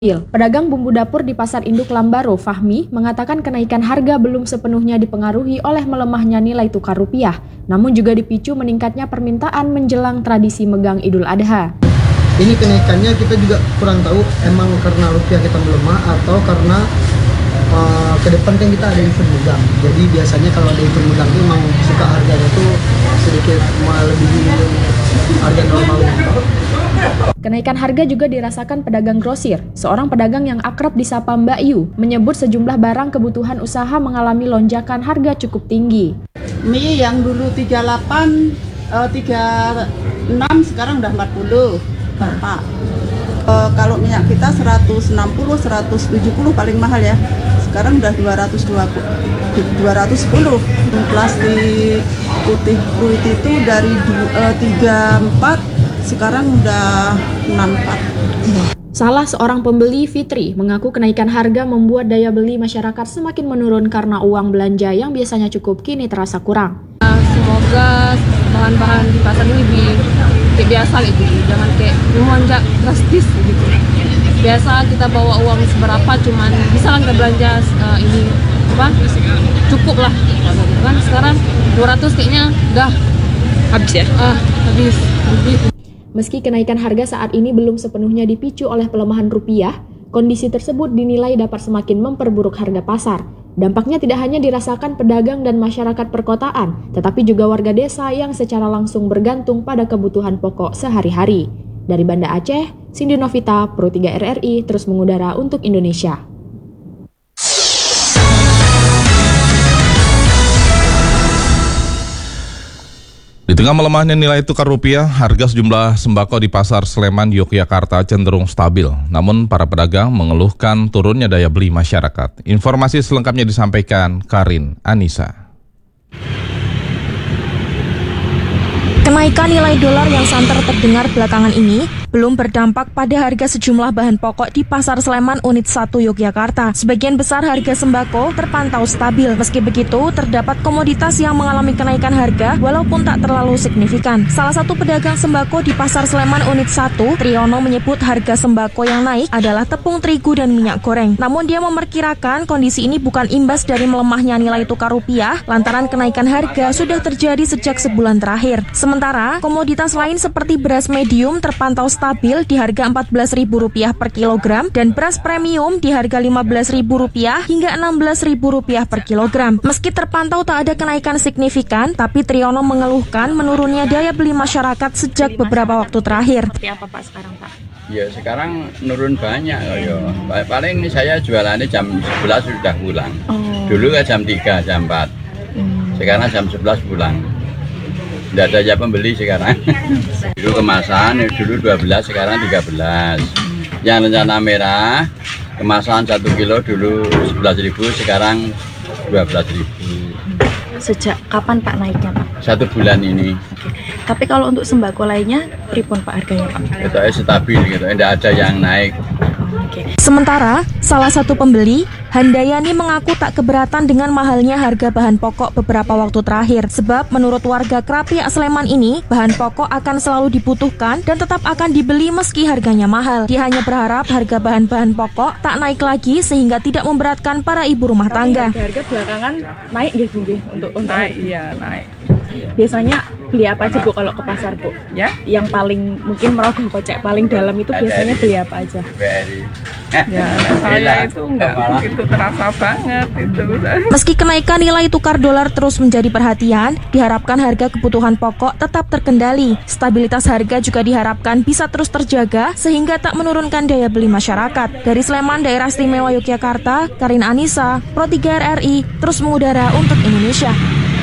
Pedagang bumbu dapur di Pasar Induk Lambaro, Fahmi, mengatakan kenaikan harga belum sepenuhnya dipengaruhi oleh melemahnya nilai tukar rupiah, namun juga dipicu meningkatnya permintaan menjelang tradisi megang Idul Adha. Ini kenaikannya kita juga kurang tahu, emang karena rupiah kita melemah atau karena ke depan kan kita ada event megang. Jadi biasanya kalau ada event megang itu memang suka harganya tuh sedikit melebihi harga normal. Kenaikan harga juga dirasakan pedagang grosir. Seorang pedagang yang akrab disapa Mbak Yu menyebut sejumlah barang kebutuhan usaha mengalami lonjakan harga cukup tinggi. Mie yang dulu 38, 36 sekarang udah 40. Pak. Kalau minyak kita 160, 170 paling mahal ya. Sekarang udah 210. Plastik putih fruit itu dari 34 sekarang udah 64. Salah seorang pembeli, Fitri, mengaku kenaikan harga membuat daya beli masyarakat semakin menurun karena uang belanja yang biasanya cukup kini terasa kurang. Semoga bahan-bahan di pasar ini lebih kayak biasa gitu, jangan kayak melonjak drastis gitu. Biasa kita bawa uang seberapa, cuman bisa lah kita belanja ini apa cukup lah kan. Sekarang 200 kayaknya udah habis ya. Habis. Meski kenaikan harga saat ini belum sepenuhnya dipicu oleh pelemahan rupiah, kondisi tersebut dinilai dapat semakin memperburuk harga pasar. Dampaknya tidak hanya dirasakan pedagang dan masyarakat perkotaan, tetapi juga warga desa yang secara langsung bergantung pada kebutuhan pokok sehari-hari. Dari Banda Aceh, Cindy Novita, Pro 3 RRI, terus mengudara untuk Indonesia. Di tengah melemahnya nilai tukar rupiah, harga sejumlah sembako di Pasar Sleman, Yogyakarta cenderung stabil. Namun para pedagang mengeluhkan turunnya daya beli masyarakat. Informasi selengkapnya disampaikan Karin Anissa. Kenaikan nilai dolar yang santer terdengar belakangan ini belum berdampak pada harga sejumlah bahan pokok di Pasar Sleman Unit 1 Yogyakarta. Sebagian besar harga sembako terpantau stabil. Meski begitu, terdapat komoditas yang mengalami kenaikan harga walaupun tak terlalu signifikan. Salah satu pedagang sembako di Pasar Sleman Unit 1, Triyono, menyebut harga sembako yang naik adalah tepung terigu dan minyak goreng. Namun dia memperkirakan kondisi ini bukan imbas dari melemahnya nilai tukar rupiah lantaran kenaikan harga sudah terjadi sejak sebulan terakhir. Sementara, komoditas lain seperti beras medium terpantau stabil di harga Rp14.000 per kilogram dan beras premium di harga Rp15.000 hingga Rp16.000 per kilogram. Meski terpantau tak ada kenaikan signifikan, tapi Triyono mengeluhkan menurunnya daya beli masyarakat sejak beberapa waktu terakhir. Seperti apa Pak sekarang Pak? Ya sekarang menurun banyak ya. Paling saya jualannya jam 11 sudah pulang. Dulu kan jam 3, jam 4. Sekarang jam 11 pulang. Tidak ada aja pembeli sekarang. Dulu kemasan, dulu 12, sekarang 13. Yang rencana merah, kemasan 1 kilo dulu 11.000, sekarang 12.000. Sejak kapan Pak naiknya Pak? 1 bulan ini. Tapi kalau untuk sembako lainnya, pripun Pak harganya Pak? Itu stabil gitu, tidak ada yang naik. Sementara, salah satu pembeli, Handayani, mengaku tak keberatan dengan mahalnya harga bahan pokok beberapa waktu terakhir. Sebab menurut warga Krapiak Sleman ini, bahan pokok akan selalu dibutuhkan dan tetap akan dibeli meski harganya mahal. Dia hanya berharap harga bahan-bahan pokok tak naik lagi sehingga tidak memberatkan para ibu rumah tangga. Harga belakangan naik ya Bu, untuk Naik, iya naik. biasanya beli apa aja Bu kalau ke pasar Bu? Ya? Yang paling mungkin merogoh kocek paling dalam itu biasanya beli apa aja? Ya, saya itu enggak begitu terasa banget itu. Meski kenaikan nilai tukar dolar terus menjadi perhatian, diharapkan harga kebutuhan pokok tetap terkendali. Stabilitas harga juga diharapkan bisa terus terjaga sehingga tak menurunkan daya beli masyarakat. Dari Sleman, Daerah Istimewa Yogyakarta, Karin Anissa, Pro 3 RRI, terus mengudara untuk Indonesia.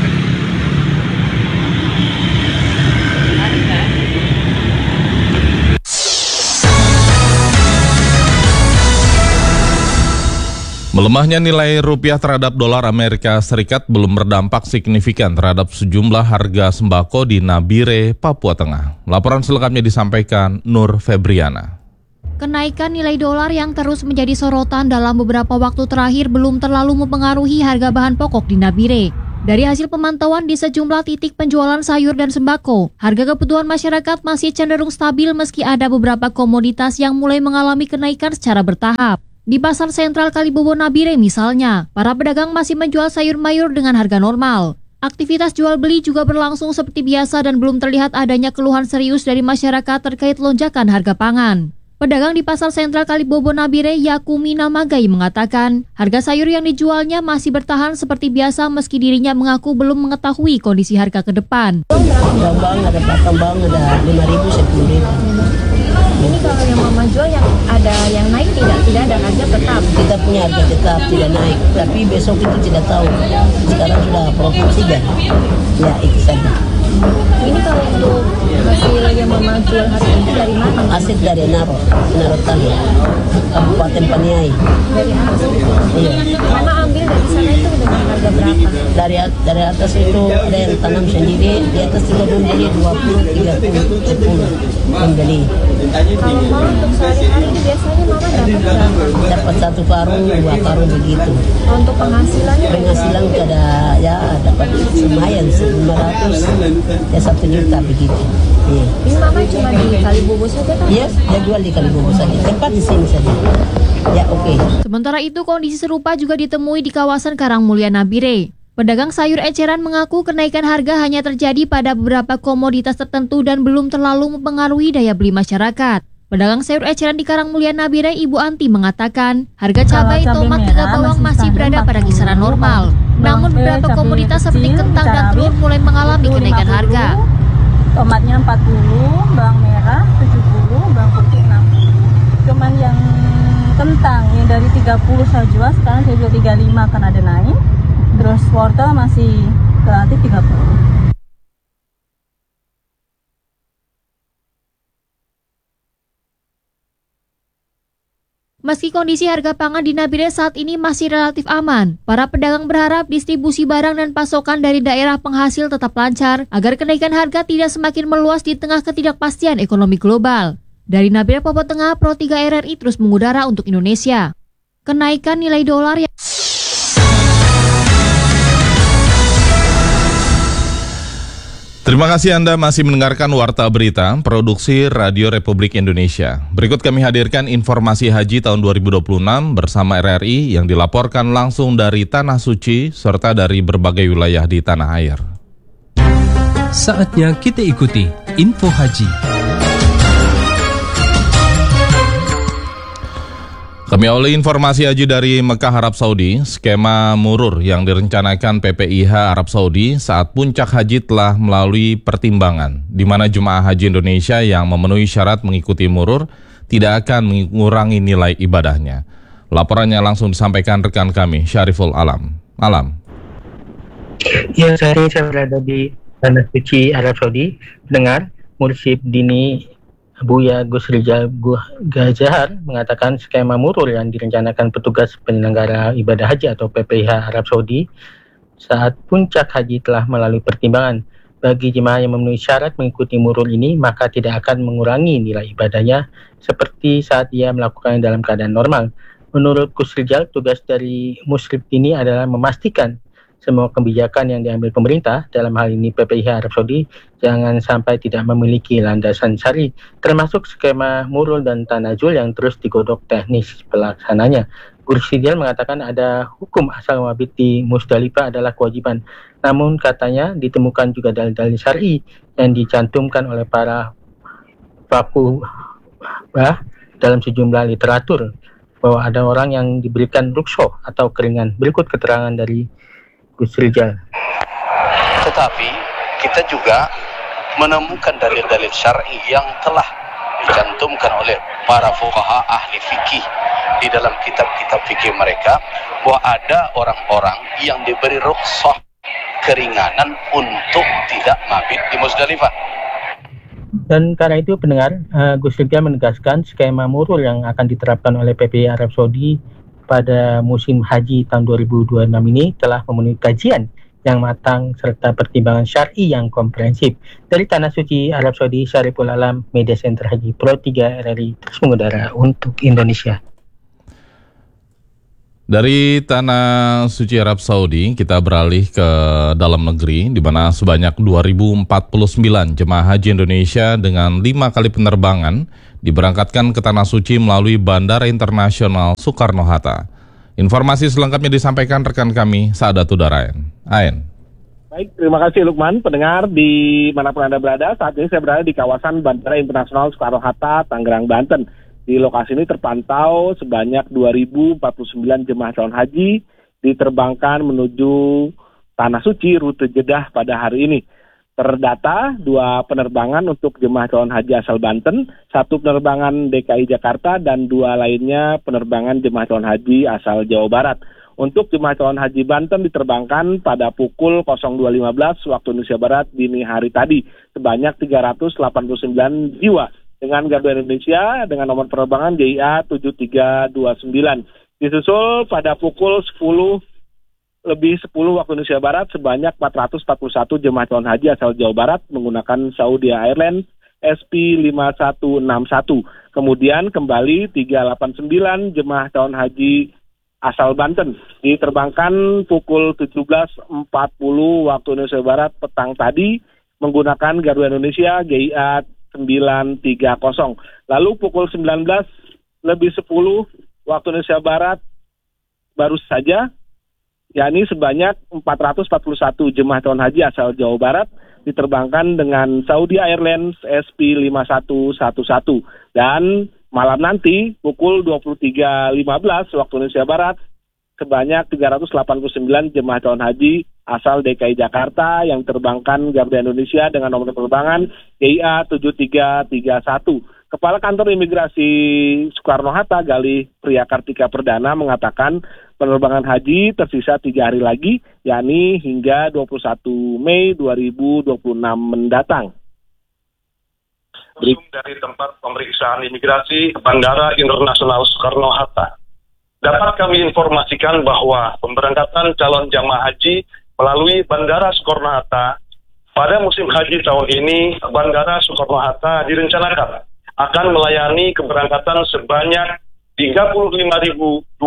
Melemahnya nilai rupiah terhadap dolar Amerika Serikat belum berdampak signifikan terhadap sejumlah harga sembako di Nabire, Papua Tengah. Laporan selengkapnya disampaikan Nur Febriana. Kenaikan nilai dolar yang terus menjadi sorotan dalam beberapa waktu terakhir belum terlalu mempengaruhi harga bahan pokok di Nabire. Dari hasil pemantauan di sejumlah titik penjualan sayur dan sembako, harga kebutuhan masyarakat masih cenderung stabil meski ada beberapa komoditas yang mulai mengalami kenaikan secara bertahap. Di Pasar Sentral Kalibobo Nabire misalnya, para pedagang masih menjual sayur mayur dengan harga normal. Aktivitas jual beli juga berlangsung seperti biasa dan belum terlihat adanya keluhan serius dari masyarakat terkait lonjakan harga pangan. Pedagang di Pasar Sentral Kalibobo Nabire, Yakumina Magai mengatakan, harga sayur yang dijualnya masih bertahan seperti biasa meski dirinya mengaku belum mengetahui kondisi harga ke depan. Bang, ada batang bang, ada 5.000, 10.000. Ini kalau yang mama jual yang ada yang naik tidak ada harga tetap. Kita punya harga tetap tidak naik, tapi besok itu tidak tahu. Sekarang sudah provinsi kan? Ya itu saja. Ini kalau untuk hasil yang mama jual hari ini dari mana? Hasil dari Naro Tani, Kabupaten Paniai. Dari atas itu. Iya. Mama ambil dari sana itu dengan harga berapa? Dari atas itu ada yang tanam sendiri, di atas juga membeli 20, 30, 10 membeli. Kalau mau untuk sehari-hari ini biasanya mama dapat berapa? Dapat 1 karung, 2 karung begitu. Untuk penghasilannya? Penghasilan ada ya dapat lumayan 500 ya 1 juta begitu. Iya. Ini mama cuma di Kalibobo saja kan? Iya, dia jual di Kalibobo saja. Tempat di sini saja. Ya oke. Sementara itu kondisi serupa juga ditemui di kawasan Karangmulia Nabire. Pedagang sayur eceran mengaku kenaikan harga hanya terjadi pada beberapa komoditas tertentu dan belum terlalu mempengaruhi daya beli masyarakat. Pedagang sayur eceran di Karangmulia Nabire, Ibu Anti mengatakan, harga cabai, tomat, hingga bawang masih berada pada kisaran normal. Namun beberapa komoditas seperti kentang dan telur mulai mengalami kenaikan harga. Tomatnya 40, bawang merah 70, bawang putih 60. Cuman yang kentang yang dari 30 saya jual, sekarang saya jual 35 karena ada naik. Terus wortel masih relatif 30. Meski kondisi harga pangan di Nabire saat ini masih relatif aman, para pedagang berharap distribusi barang dan pasokan dari daerah penghasil tetap lancar agar kenaikan harga tidak semakin meluas di tengah ketidakpastian ekonomi global. Dari Nabire, Papua Tengah, Pro 3 RRI terus mengudara untuk Indonesia. Kenaikan nilai dolar yang Terima kasih Anda masih mendengarkan Warta Berita, Produksi Radio Republik Indonesia. Berikut kami hadirkan informasi haji tahun 2026 bersama RRI yang dilaporkan langsung dari Tanah Suci serta dari berbagai wilayah di tanah air. Saatnya kita ikuti info haji. Kami awali informasi haji dari Mekah, Arab Saudi. Skema murur yang direncanakan PPIH Arab Saudi saat puncak haji telah melalui pertimbangan, di mana jemaah haji Indonesia yang memenuhi syarat mengikuti murur tidak akan mengurangi nilai ibadahnya. Laporannya langsung disampaikan rekan kami, Syariful Alam. Ya, saat ini saya berada di Tanah Suci Arab Saudi. Dengar, Mursyid Dini Buya Gus Rizal Gazahar mengatakan skema murur yang direncanakan petugas penyelenggara ibadah haji atau PPIH Arab Saudi saat puncak haji telah melalui pertimbangan. Bagi jemaah yang memenuhi syarat mengikuti murur ini, maka tidak akan mengurangi nilai ibadahnya seperti saat ia melakukannya dalam keadaan normal. Menurut Gus Rizal, tugas dari Musyrif ini adalah memastikan semua kebijakan yang diambil pemerintah, dalam hal ini PPIH Arab Saudi, jangan sampai tidak memiliki landasan syar'i, termasuk skema murul dan tanazul yang terus digodok teknis pelaksananya. Gus Rizal mengatakan ada hukum asal mabit di Musdalifah adalah kewajiban. Namun katanya ditemukan juga dalil-dalil syar'i yang dicantumkan oleh para fakuh dalam sejumlah literatur bahwa ada orang yang diberikan rukhsah atau keringan. Berikut keterangan dari Gus Rizal. Tetapi kita juga menemukan dalil-dalil syar'i yang telah dicantumkan oleh para fuqaha ahli fikih di dalam kitab-kitab fikih mereka bahwa ada orang-orang yang diberi rukhsah keringanan untuk tidak mabit di Musdalifah. Dan karena itu pendengar, Gus Rizal menegaskan skema murur yang akan diterapkan oleh PPIH Arab Saudi pada musim haji tahun 2026 ini telah memenuhi kajian yang matang serta pertimbangan syar'i yang komprehensif. Dari Tanah Suci Arab Saudi, Syariful Alam, Media Center Haji Pro 3 RRI terus mengudara untuk Indonesia. Dari tanah suci Arab Saudi, kita beralih ke dalam negeri, di mana sebanyak 2.049 jemaah haji Indonesia dengan 5 kali penerbangan diberangkatkan ke tanah suci melalui Bandara Internasional Soekarno-Hatta. Informasi selengkapnya disampaikan rekan kami, Saadatul Darain. Ain. Baik, terima kasih Lukman. Pendengar di manapun Anda berada, saat ini saya berada di kawasan Bandara Internasional Soekarno-Hatta, Tangerang, Banten. Di lokasi ini terpantau sebanyak 2.049 jemaah calon haji diterbangkan menuju Tanah Suci rute Jeddah pada hari ini. Terdata 2 penerbangan untuk jemaah calon haji asal Banten, 1 penerbangan DKI Jakarta, dan 2 lainnya penerbangan jemaah calon haji asal Jawa Barat. Untuk jemaah calon haji Banten diterbangkan pada pukul 02.15 waktu Indonesia Barat dini hari tadi, sebanyak 389 jiwa. Dengan Garuda Indonesia dengan nomor penerbangan JIA 7329. Disusul pada pukul 10 waktu Indonesia Barat sebanyak 441 jemaah calon haji asal Jawa Barat menggunakan Saudi Airlines SP5161. Kemudian kembali 389 jemaah calon haji asal Banten diterbangkan pukul 17.40 waktu Indonesia Barat petang tadi menggunakan Garuda Indonesia GIA 930. Lalu pukul 19.10 waktu Indonesia Barat baru saja, yakni sebanyak 441 jemaah calon haji asal Jawa Barat diterbangkan dengan Saudi Airlines SP5111. Dan malam nanti pukul 23.15 waktu Indonesia Barat sebanyak 389 jemaah calon haji asal DKI Jakarta yang terbangkan Garuda Indonesia dengan nomor penerbangan GIA 7331. Kepala Kantor Imigrasi Soekarno-Hatta Galih Priyakartika Perdana mengatakan penerbangan haji tersisa 3 hari lagi, yakni hingga 21 Mei 2026 mendatang. Dari tempat pemeriksaan imigrasi Bandara Internasional Soekarno-Hatta. Dapat kami informasikan bahwa pemberangkatan calon jamaah haji melalui Bandara Soekarno-Hatta pada musim haji tahun ini, Bandara Soekarno-Hatta direncanakan akan melayani keberangkatan sebanyak 35.285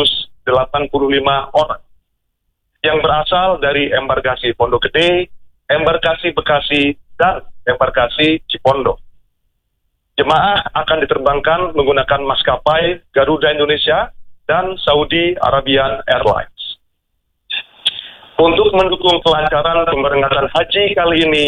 orang yang berasal dari embarkasi Pondok Gede, embarkasi Bekasi, dan embarkasi Cipondo. Jemaah akan diterbangkan menggunakan maskapai Garuda Indonesia dan Saudi Arabian Airlines. Untuk mendukung kelancaran pemberangkatan haji kali ini,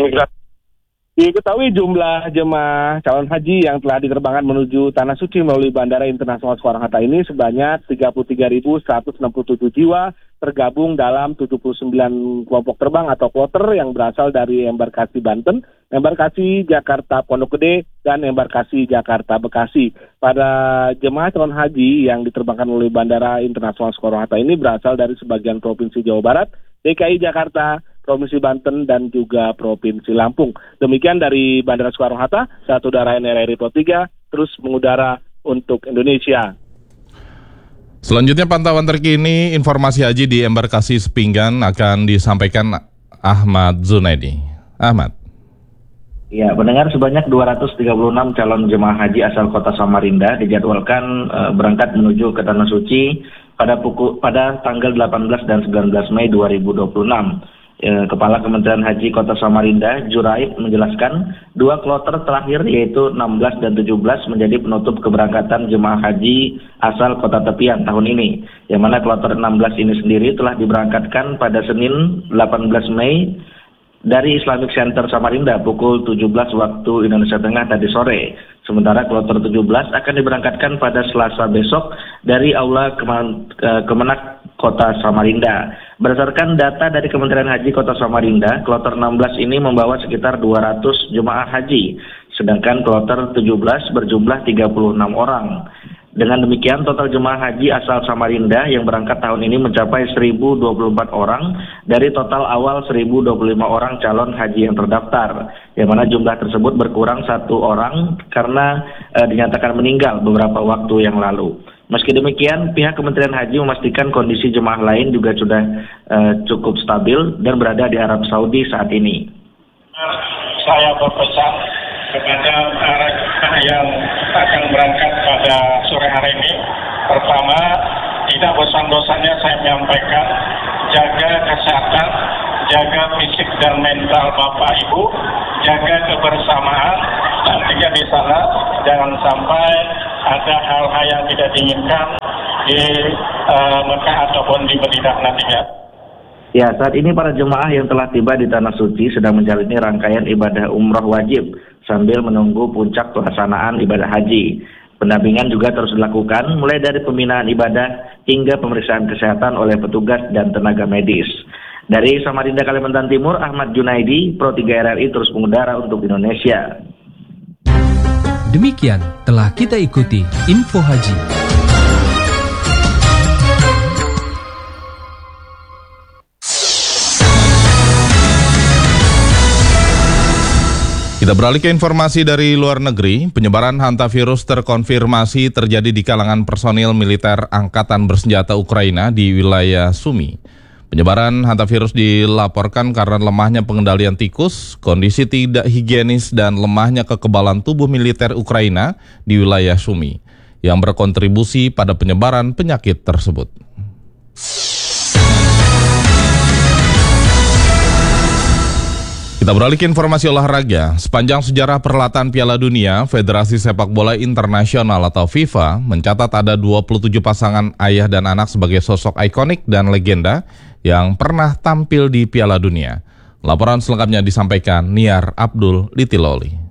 diketahui jumlah jemaah calon haji yang telah diterbangkan menuju Tanah Suci melalui Bandara Internasional Soekarno-Hatta ini sebanyak 33.167 jiwa, tergabung dalam 79 kelompok terbang atau kloter yang berasal dari embarkasi Banten, embarkasi Jakarta Pondok Gede, dan embarkasi Jakarta Bekasi. Pada jemaah calon haji yang diterbangkan melalui Bandara Internasional Soekarno-Hatta ini berasal dari sebagian provinsi Jawa Barat, DKI Jakarta, Provinsi Banten, dan juga Provinsi Lampung. Demikian dari Bandara Soekarno-Hatta, Satu Darain RRI Pro 3, terus mengudara untuk Indonesia. Selanjutnya pantauan terkini informasi haji di embarkasi Sepinggan akan disampaikan Ahmad Zunaidi. Ahmad. Ya, pendengar, sebanyak 236 calon jemaah haji asal kota Samarinda dijadwalkan berangkat menuju ke Tanah Suci pada tanggal 18 dan 19 Mei 2026. Kepala Kementerian Haji Kota Samarinda, Juraib, menjelaskan 2 kloter terakhir yaitu 16 dan 17 menjadi penutup keberangkatan jemaah haji asal kota tepian tahun ini. Yang mana kloter 16 ini sendiri telah diberangkatkan pada Senin 18 Mei dari Islamic Center Samarinda pukul 17 waktu Indonesia Tengah tadi sore. Sementara kloter 17 akan diberangkatkan pada Selasa besok dari Aula Kemenak Kota Samarinda. Berdasarkan data dari Kementerian Haji Kota Samarinda, kloter 16 ini membawa sekitar 200 jemaah haji, sedangkan kloter 17 berjumlah 36 orang. Dengan demikian, total jemaah haji asal Samarinda yang berangkat tahun ini mencapai 1.024 orang dari total awal 1.025 orang calon haji yang terdaftar, yang mana jumlah tersebut berkurang 1 orang karena dinyatakan meninggal beberapa waktu yang lalu. Meski demikian, pihak Kementerian Haji memastikan kondisi jemaah lain juga sudah cukup stabil dan berada di Arab Saudi saat ini. Saya berpesan kepada rekan yang akan berangkat pada sore hari ini. Pertama, tidak bosan-bosannya saya menyampaikan, jaga kesehatan, jaga fisik dan mental Bapak Ibu, jaga kebersamaan, nantinya di sana jangan sampai ada hal-hal yang tidak diinginkan di Mekah ataupun di Madinah nantinya. Ya, saat ini para jemaah yang telah tiba di Tanah Suci sedang menjalani rangkaian ibadah umroh wajib sambil menunggu puncak pelaksanaan ibadah haji. Pendampingan juga terus dilakukan mulai dari pembinaan ibadah hingga pemeriksaan kesehatan oleh petugas dan tenaga medis. Dari Samarinda, Kalimantan Timur, Ahmad Junaidi, Pro 3 RRI terus mengudara untuk Indonesia. Demikian telah kita ikuti Info Haji. Kita beralih ke informasi dari luar negeri. Penyebaran hantavirus terkonfirmasi terjadi di kalangan personil militer Angkatan Bersenjata Ukraina di wilayah Sumy. Penyebaran hantavirus dilaporkan karena lemahnya pengendalian tikus, kondisi tidak higienis dan lemahnya kekebalan tubuh militer Ukraina di wilayah Sumy yang berkontribusi pada penyebaran penyakit tersebut. Kita beralih ke informasi olahraga. Sepanjang sejarah perhelatan Piala Dunia, Federasi Sepak Bola Internasional atau FIFA mencatat ada 27 pasangan ayah dan anak sebagai sosok ikonik dan legenda yang pernah tampil di Piala Dunia. Laporan selengkapnya disampaikan Niar Abdul Litiloli.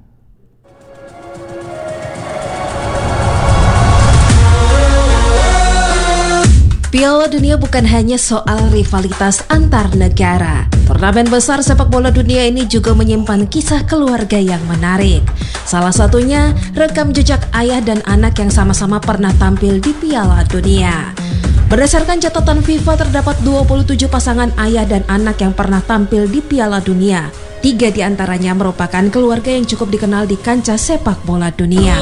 Piala Dunia bukan hanya soal rivalitas antar negara. Turnamen besar sepak bola dunia ini juga menyimpan kisah keluarga yang menarik. Salah satunya, rekam jejak ayah dan anak yang sama-sama pernah tampil di Piala Dunia. Berdasarkan catatan FIFA, terdapat 27 pasangan ayah dan anak yang pernah tampil di Piala Dunia. 3 diantaranya merupakan keluarga yang cukup dikenal di kancah sepak bola dunia.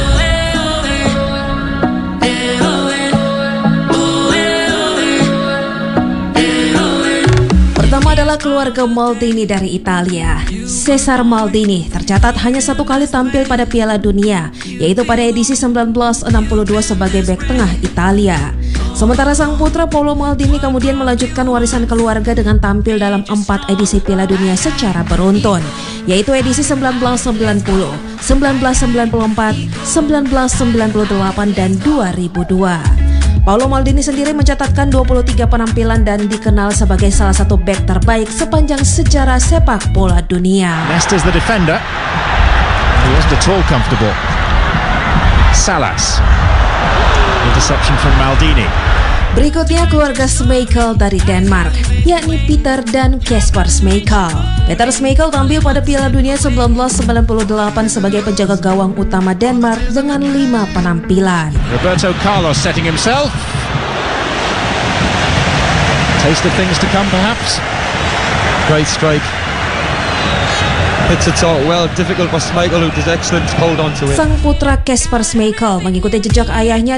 Pertama adalah keluarga Maldini dari Italia. Cesar Maldini tercatat hanya 1 kali tampil pada Piala Dunia, yaitu pada edisi 1962 sebagai bek tengah Italia. Sementara sang putra Paolo Maldini kemudian melanjutkan warisan keluarga dengan tampil dalam 4 edisi Piala Dunia secara beruntun, yaitu edisi 1990, 1994, 1998, dan 2002. Paolo Maldini sendiri mencatatkan 23 penampilan dan dikenal sebagai salah satu bek terbaik sepanjang sejarah sepak bola dunia. Next is the defender. He wasn't at all comfortable. Salas. Interception from Maldini. Berikutnya keluarga Schmeichel dari Denmark, yakni Peter dan Kasper Schmeichel. Peter Schmeichel tampil pada Piala Dunia 1998 sebagai penjaga gawang utama Denmark dengan 5 penampilan. Roberto Carlos setting himself. Taste of things to come perhaps. Great strike. Hits it so well, difficult for Schmeichel who does excellent hold on to it. Sang putra Kasper Schmeichel mengikuti jejak ayahnya